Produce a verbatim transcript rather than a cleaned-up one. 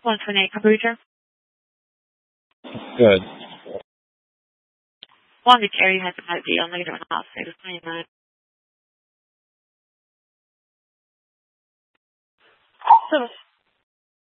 one twenty-eight, Caboodra. Good. One Victoria has a boat deal, negative and a half, so just twenty-nine. So